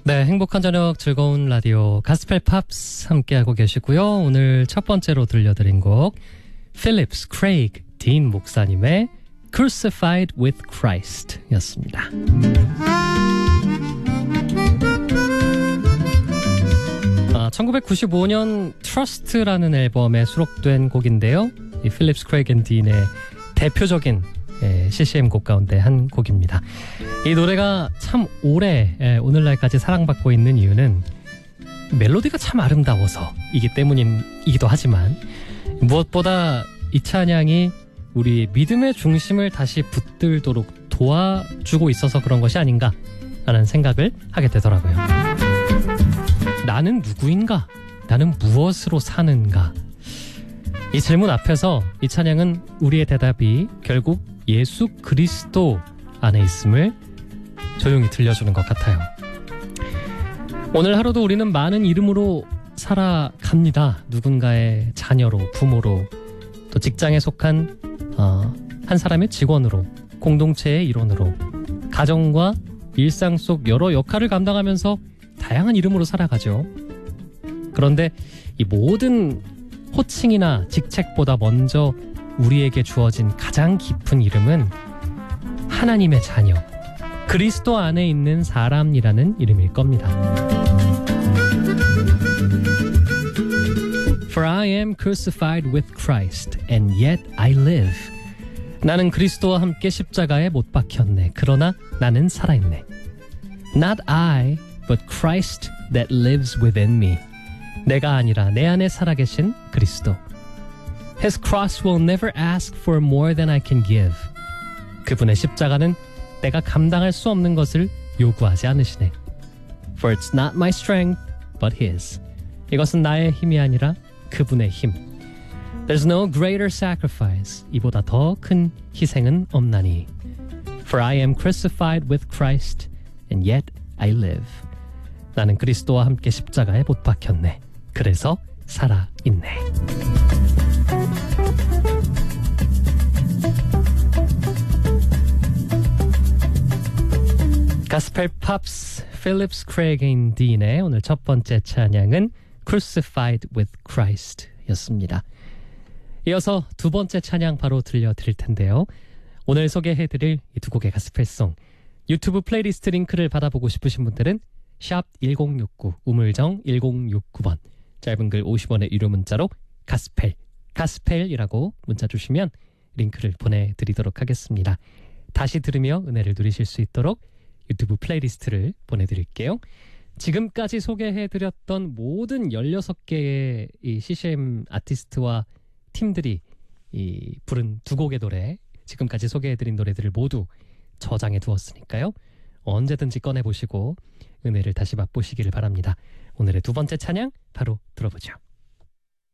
네, 행복한 저녁 즐거운 라디오 가스펠 팝스 함께하고 계시고요. 오늘 첫 번째로 들려드린 곡 필립스 크레이그 딘 목사님의 Crucified with Christ 였습니다. 1995년 Trust라는 앨범에 수록된 곡인데요. 이 필립스 크레이그 앤 딘의 대표적인 CCM 곡 가운데 한 곡입니다. 이 노래가 참 오래 오늘날까지 사랑받고 있는 이유는 멜로디가 참 아름다워서이기 때문이기도 하지만 무엇보다 이 찬양이 우리 믿음의 중심을 다시 붙들도록 도와주고 있어서 그런 것이 아닌가 라는 생각을 하게 되더라고요. 나는 누구인가? 나는 무엇으로 사는가? 이 질문 앞에서 이 찬양은 우리의 대답이 결국 예수 그리스도 안에 있음을 조용히 들려주는 것 같아요. 오늘 하루도 우리는 많은 이름으로 살아갑니다. 누군가의 자녀로, 부모로, 또 직장에 속한 한 사람의 직원으로, 공동체의 일원으로, 가정과 일상 속 여러 역할을 감당하면서 다양한 이름으로 살아가죠. 그런데 이 모든 호칭이나 직책보다 먼저 우리에게 주어진 가장 깊은 이름은 하나님의 자녀, 그리스도 안에 있는 사람이라는 이름일 겁니다. For I am crucified with Christ, and yet I live. 나는 그리스도와 함께 십자가에 못 박혔네. 그러나 나는 살아있네. Not I, but Christ that lives within me. 내가 아니라 내 안에 살아계신 그리스도. His cross will never ask for more than I can give. 그분의 십자가는 내가 감당할 수 없는 것을 요구하지 않으시네. For it's not my strength, but His. 이것은 나의 힘이 아니라 그분의 힘. There's no greater sacrifice. 이보다 더 큰 희생은 없나니. For I am crucified with Christ, and yet I live. 나는 그리스도와 함께 십자가에 못 박혔네. 그래서 살아있네. 가스펠 팝스 필립스 크레이그 앤 딘의 오늘 첫 번째 찬양은 Crucified with Christ 였습니다. 이어서 두 번째 찬양 바로 들려드릴 텐데요. 오늘 소개해드릴 이 두 곡의 가스펠송 유튜브 플레이리스트 링크를 받아보고 싶으신 분들은 샵 1069 우물정 1069번 짧은 글 50원의 유료 문자로 가스펠이라고 문자 주시면 링크를 보내드리도록 하겠습니다. 다시 들으며 은혜를 누리실 수 있도록 유튜브 플레이리스트를 보내드릴게요. 지금까지 소개해드렸던 모든 16개의 이 CCM 아티스트와 팀들이 부른 두 곡의 노래, 지금까지 소개해드린 노래들을 모두 저장해 두었으니까요. 언제든지 꺼내보시고 은혜를 다시 맛보시기를 바랍니다. 오늘의 두 번째 찬양 바로 들어보죠.